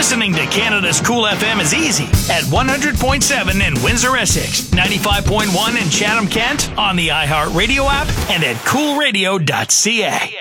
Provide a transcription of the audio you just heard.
Listening to Canada's Cool FM is easy at 100.7 in Windsor, Essex, 95.1 in Chatham, Kent, on the iHeartRadio app, and at coolradio.ca.